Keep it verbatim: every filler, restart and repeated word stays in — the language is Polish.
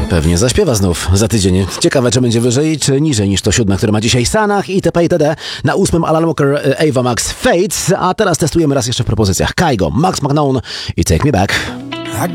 Pewnie zaśpiewa znów za tydzień. Ciekawe, czy będzie wyżej, czy niżej niż to siódme, które ma dzisiaj Sanach itp. itd. Na ósmym Alan Walker, Ava Max, Fate, a teraz testujemy raz jeszcze w propozycjach. Kygo, Max McNown i Take Me Back.